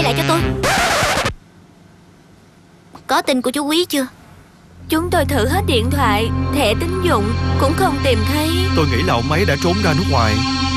quay lại cho tôi. Có tin của chú Quý chưa? Chúng tôi thử hết điện thoại, thẻ tín dụng cũng không tìm thấy. Tôi nghĩ là ông ấy đã trốn ra nước ngoài.